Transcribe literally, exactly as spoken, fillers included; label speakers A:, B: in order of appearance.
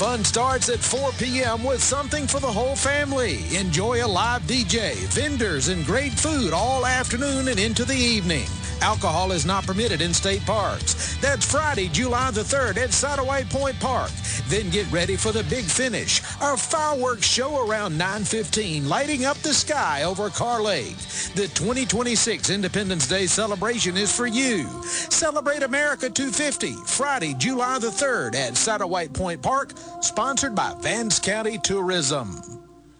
A: Fun starts at four p.m. with something for the whole family. Enjoy a live D J, vendors, and great food all afternoon and into the evening. Alcohol is not permitted in state parks. That's Friday, July the third at Saddleway Point Park. Then get ready for the big finish, our fireworks show around nine fifteen, lighting up the sky over Carr Lake. The twenty twenty-six Independence Day celebration is for you. Celebrate America two fifty, Friday, July the third at Saddleway Point Park, sponsored by Vance County Tourism.